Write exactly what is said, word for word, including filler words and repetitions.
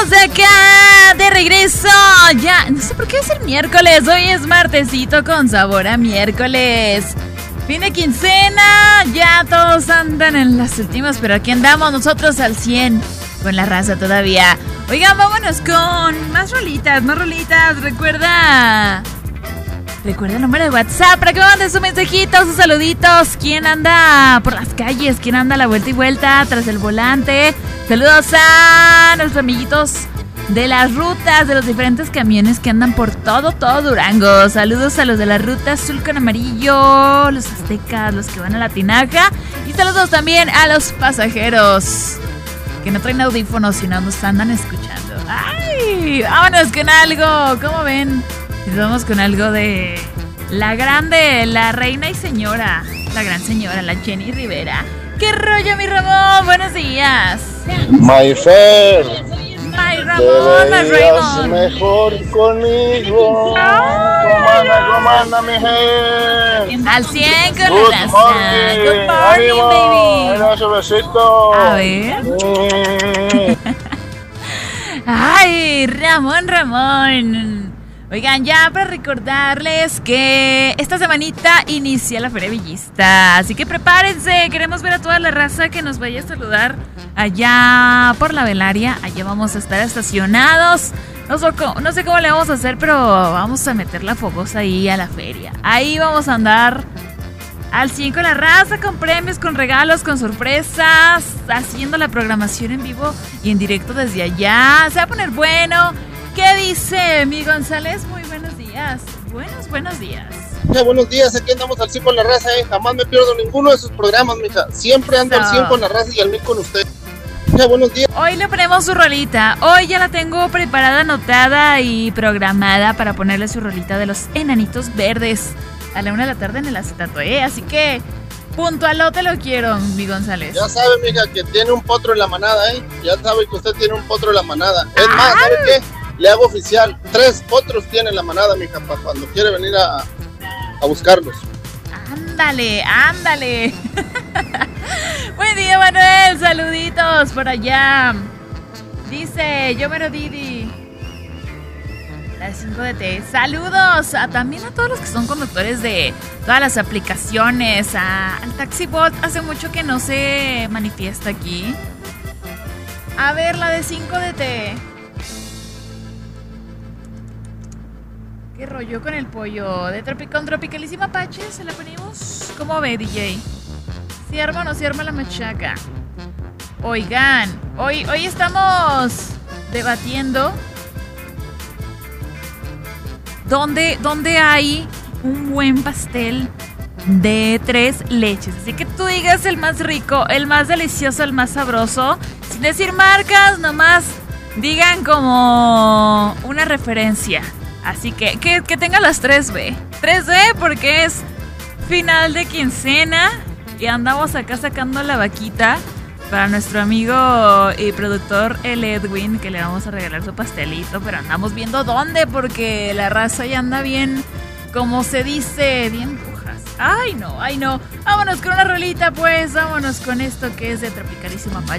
estamos acá de regreso. Ya, no sé por qué es el miércoles. Hoy es martesito con sabor a miércoles. Fin de quincena. Ya todos andan en las últimas, pero aquí andamos nosotros al cien con la raza todavía. Oigan, vámonos con más rolitas, más rolitas. Recuerda... Recuerda el número de WhatsApp para que me manden sus mensajitos, sus saluditos. ¿Quién anda por las calles? ¿Quién anda a la vuelta y vuelta tras el volante? Saludos a nuestros amiguitos de las rutas, de los diferentes camiones que andan por todo, todo Durango. Saludos a los de la ruta azul con amarillo, los aztecas, los que van a la tinaja. Y saludos también a los pasajeros que no traen audífonos y no nos andan escuchando. ¡Ay! Vámonos con algo. ¿Cómo ven? Nos vamos con algo de la grande, la reina y señora, la gran señora, la Jenny Rivera. ¿Qué rollo, mi Ramón? Buenos días. My Fer. My Ramón, my Raymond. Mejor conmigo. ¿Cómo anda, cómo anda, mi Fer? Al cien con Good la morning. Good morning, Ánimo. baby. Dale un besito. A ver. Mm. Ay, Ramón, Ramón. Oigan, ya para recordarles que esta semanita inicia la Feria Villista, así que prepárense, queremos ver a toda la raza que nos vaya a saludar allá por la Velaria. Allá vamos a estar estacionados, no sé, cómo, no sé cómo le vamos a hacer, pero vamos a meter la fogosa ahí a la feria. Ahí vamos a andar al cien con la raza, con premios, con regalos, con sorpresas, haciendo la programación en vivo y en directo desde allá. Se va a poner bueno. ¿Qué dice mi González? Muy buenos días. Buenos, buenos días. Ya, buenos días, aquí andamos al cien con la raza, eh. Jamás me pierdo ninguno de sus programas, mija. Siempre ando No. al cien con la raza y al mil con usted. Ya, buenos días. Hoy le ponemos su rolita. Hoy ya la tengo preparada, anotada y programada para ponerle su rolita de los Enanitos Verdes a la una de la tarde en el acetato, ¿eh? Así que puntualote lo quiero, mi González. Ya sabe, mija, que tiene un potro en la manada, ¿eh? Ya sabe que usted tiene un potro en la manada. Es más, ¿sabe qué? Le hago oficial. Tres potros tiene la manada, mija, para cuando quiere venir a, a buscarlos. Ándale, ándale. Buen día, Manuel. Saluditos por allá. Dice, yo me lo Didi. La cinco de T. Saludos a, también a todos los que son conductores de todas las aplicaciones. A, al TaxiBot. Hace mucho que no se manifiesta aquí. A ver, la de cinco de T. ¿Qué rollo con el pollo? De tropi con Tropicalísima Apache, ¿se la ponemos? ¿Cómo ve, D J? ¿Si arma o no se arma la machaca? Oigan, hoy, hoy estamos debatiendo dónde, dónde hay un buen pastel de tres leches. Así que tú digas el más rico, el más delicioso, el más sabroso. Sin decir marcas, nomás digan como una referencia. Así que, que, que tenga las tres B. tres B porque es final de quincena y andamos acá sacando la vaquita para nuestro amigo y productor el Edwin, que le vamos a regalar su pastelito, pero andamos viendo dónde porque la raza ya anda bien, como se dice, bien pujas. Ay no, ay no. Vámonos con una rolita pues, vámonos con esto que es de Tropicalísima Apache.